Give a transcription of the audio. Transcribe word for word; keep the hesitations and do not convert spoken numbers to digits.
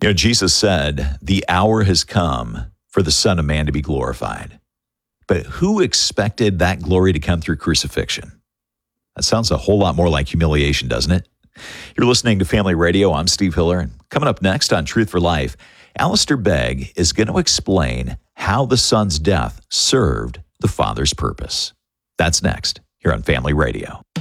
You know, Jesus said, the hour has come for the Son of Man to be glorified. But who expected that glory to come through crucifixion? That sounds a whole lot more like humiliation, doesn't it? You're listening to Family Radio. I'm Steve Hiller. And coming up next on Truth for Life, Alistair Begg is going to explain how the Son's death served the Father's purpose. That's next here on Family Radio.